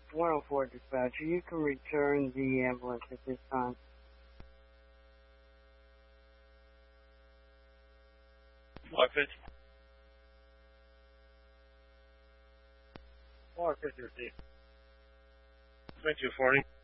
104 dispatcher, you can return the ambulance at this time. Block 50. Block 50 received. 2240.